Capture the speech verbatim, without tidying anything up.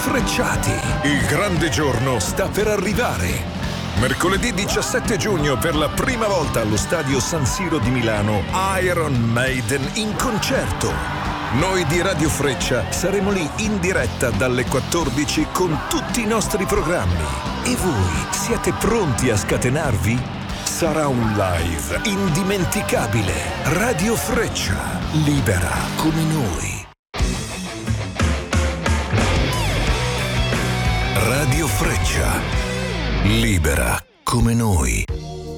Sfrecciati. Il grande giorno sta per arrivare. Mercoledì diciassette giugno, per la prima volta allo stadio San Siro di Milano, Iron Maiden in concerto. Noi di Radio Freccia saremo lì in diretta dalle quattordici con tutti i nostri programmi. E voi siete pronti a scatenarvi? Sarà un live indimenticabile. Radio Freccia, libera come noi. Radio Freccia, libera come noi.